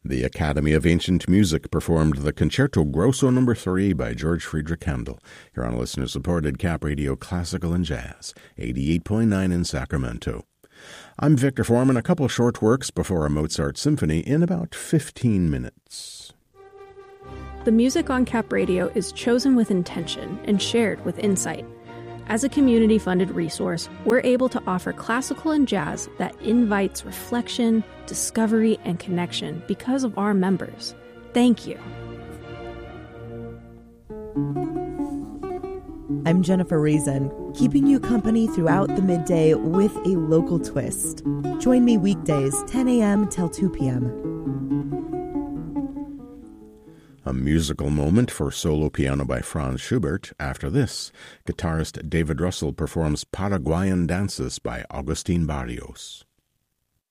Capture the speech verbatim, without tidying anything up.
The Academy of Ancient Music performed the Concerto Grosso Number three by George Friedrich Handel, here on listener-supported Cap Radio Classical and Jazz, eighty-eight point nine in Sacramento. I'm Victor Foreman. A couple short works before a Mozart symphony in about fifteen minutes. The music on Cap Radio is chosen with intention and shared with insight. As a community-funded resource, we're able to offer classical and jazz that invites reflection, discovery, and connection because of our members. Thank you. I'm Jennifer Reason, keeping you company throughout the midday with a local twist. Join me weekdays, ten a.m. till two p.m. A musical moment for solo piano by Franz Schubert. After this, guitarist David Russell performs Paraguayan Dances by Agustin Barrios.